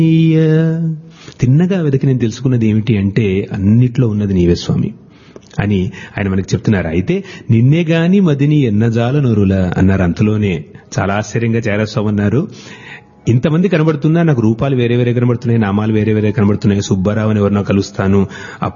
తిన్నగా వెతికి నేను తెలుసుకున్నది ఏమిటి అంటే అన్నిట్లో ఉన్నది నీవే స్వామి అని ఆయన మనకి చెప్తున్నారు. అయితే నిన్నే గాని మదిని ఎన్నజాల నొరుల అన్నారు. అంతలోనే చాలా ఆశ్చర్యంగా చేరస్వామి అన్నారు, ఇంతమంది కనబడుతున్నా నాకు రూపాలు వేరే వేరే కనబడుతున్నాయి, నామాలు వేరే వేరే కనబడుతున్నాయి, సుబ్బారావు అని ఎవరినో కలుస్తాను,